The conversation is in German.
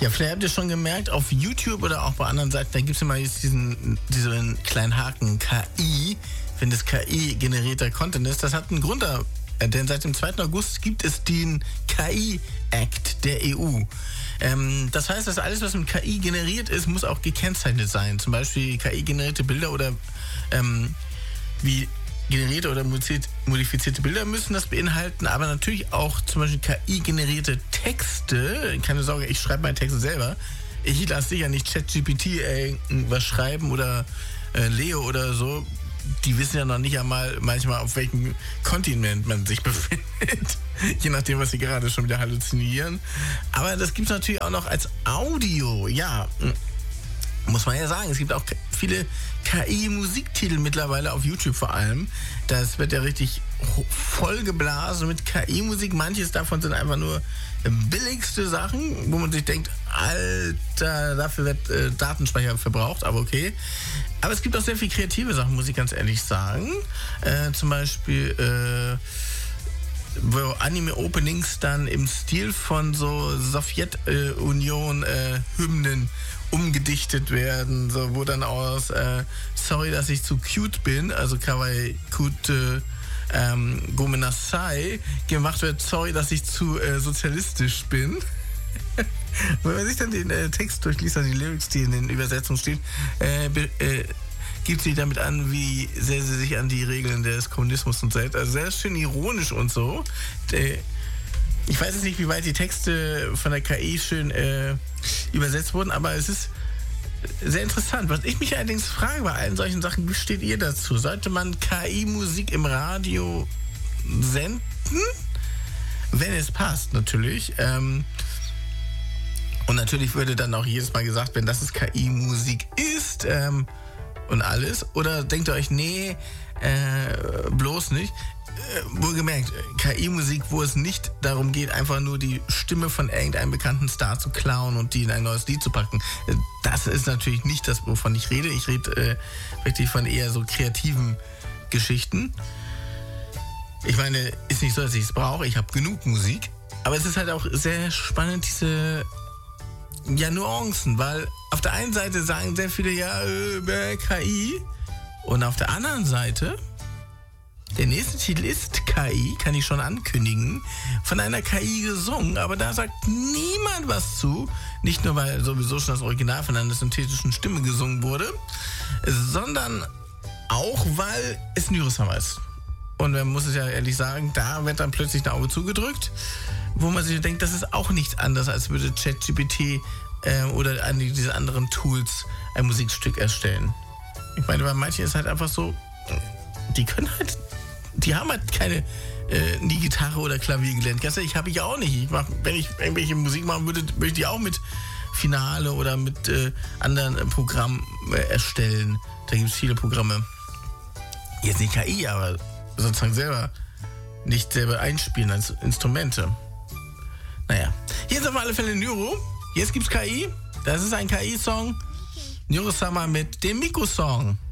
Ja, vielleicht habt ihr schon gemerkt, auf YouTube oder auch bei anderen Seiten, da gibt es immer jetzt diesen kleinen Haken KI, wenn das KI-generierter Content ist. Das hat einen Grund, denn seit dem 2. August gibt es den KI-Act der EU. Das heißt, dass alles, was mit KI generiert ist, muss auch gekennzeichnet sein. Zum Beispiel KI-generierte Bilder oder wie generierte oder modifizierte Bilder müssen das beinhalten, aber natürlich auch zum Beispiel KI-generierte Texte. Keine Sorge, ich schreibe meine Texte selber. Ich lasse sicher nicht ChatGPT was schreiben oder Leo oder so. Die wissen ja noch nicht einmal manchmal, auf welchem Kontinent man sich befindet. Je nachdem, was sie gerade schon wieder halluzinieren. Aber das gibt es natürlich auch noch als Audio. Ja, muss man ja sagen, es gibt auch viele KI-Musiktitel mittlerweile auf YouTube vor allem. Das wird ja richtig vollgeblasen mit KI-Musik. Manches davon sind einfach nur billigste Sachen, wo man sich denkt, Alter, dafür wird Datenspeicher verbraucht, aber okay. Aber es gibt auch sehr viel kreative Sachen, muss ich ganz ehrlich sagen. Zum Beispiel wo Anime-Openings dann im Stil von so Sowjetunion-Hymnen umgedichtet werden, so, wo dann aus sorry, dass ich zu cute bin, also kawaii cute Gomenasai gemacht wird, sorry, dass ich zu sozialistisch bin. Wenn man sich dann den Text durchliest, also die Lyrics, die in den Übersetzungen stehen, gibt sie damit an, wie sehr sie sich an die Regeln des Kommunismus und so hält. Also sehr schön ironisch und so. Ich weiß jetzt nicht, wie weit die Texte von der KI schön übersetzt wurden, aber es ist sehr interessant. Was ich mich allerdings frage bei allen solchen Sachen, wie steht ihr dazu? Sollte man KI-Musik im Radio senden? Wenn es passt, natürlich. Und natürlich würde dann auch jedes Mal gesagt werden, dass es KI-Musik ist und alles. Oder denkt ihr euch, nee, bloß nicht. Wohlgemerkt, KI-Musik, wo es nicht darum geht, einfach nur die Stimme von irgendeinem bekannten Star zu klauen und die in ein neues Lied zu packen. Das ist natürlich nicht das, wovon ich rede. Ich rede wirklich von eher so kreativen Geschichten. Ich meine, ist nicht so, dass ich es brauche. Ich habe genug Musik. Aber es ist halt auch sehr spannend, diese Nuancen, weil auf der einen Seite sagen sehr viele KI und auf der anderen Seite, der nächste Titel ist KI, kann ich schon ankündigen, von einer KI gesungen, aber da sagt niemand was zu, nicht nur weil sowieso schon das Original von einer synthetischen Stimme gesungen wurde, sondern auch weil es ein Jurist-Hammer ist. Und man muss es ja ehrlich sagen, da wird dann plötzlich ein Auge zugedrückt, wo man sich denkt, das ist auch nichts anderes, als würde ChatGPT oder diese anderen Tools ein Musikstück erstellen. Ich meine, bei manchen ist halt einfach so, die haben halt keine nie Gitarre oder Klavier gelernt. Ich habe ich auch nicht. Wenn ich irgendwelche Musik machen würde, würde ich die auch mit Finale oder mit anderen Programmen erstellen. Da gibt es viele Programme. Jetzt nicht KI, aber sozusagen nicht selber einspielen als Instrumente. Naja, hier ist auf alle Fälle Nyro. Jetzt gibt's KI. Das ist ein KI-Song. Nyro Summer mit dem Mikro-Song.